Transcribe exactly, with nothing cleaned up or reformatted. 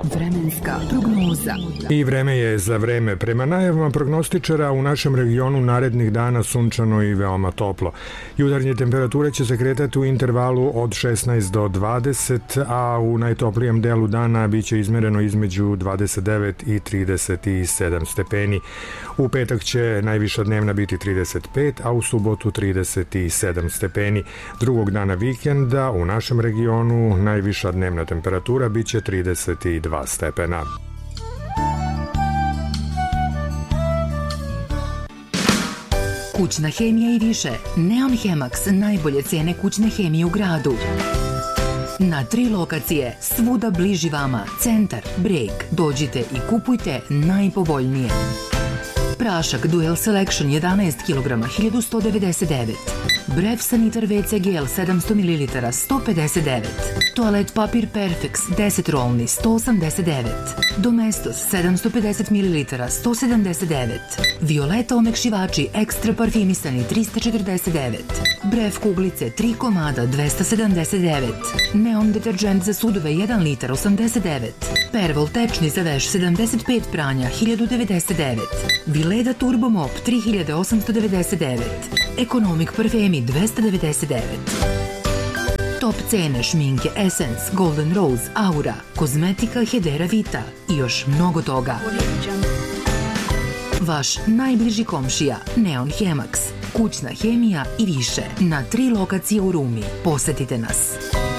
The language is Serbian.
Vremenska prognoza. I vreme je za vreme. Prema najavama prognostičara u našem regionu narednih dana sunčano i veoma toplo. Jutarnje temperature će se kretati u intervalu od šesnaest do dvadeset, a u najtoplijem delu dana biće izmereno između dvadeset devet i trideset sedam stepeni. U petak će najviša dnevna biti trideset pet, a u subotu trideset sedam stepeni. Drugog dana vikenda u našem regionu najviša dnevna temperatura biće trideset dva stepena. Kućna hemija i više. Neon Hemax, najbolje cene kućne hemije u gradu. Na tri lokacije, svuda bliži vama. Centar, Breg. Dođite i kupujte najpovoljnije. Prašak Dual Selection jedanaest kilograma hiljadu sto devedeset devet. Bref Sanitar ve ce gel sedamsto mililitara sto pedeset devet. Toalet papir Perfex deset rolni sto osamdeset devet. Domestos sedamsto pedeset mililitara sto sedamdeset devet. Violeta omekšivači ekstra parfimisani tristo četrdeset devet. Bref kuglice tri komada dvesta sedamdeset devet. Neon deterđent za sudove jedan litar osamdeset devet. Pervol tečni za veš sedamdeset pet pranja hiljadu devedeset devet. Vileda Turbo Mop tri hiljade osamsto devedeset devet. Ekonomik parfemi dvesta devedeset devet. Top cene šminke Essence, Golden Rose, Aura, kozmetika Hedera Vita i još mnogo toga. Vaš najbliži komšija Neon Hemax, kućna hemija i više na tri lokacije u Rumi. Posetite nas.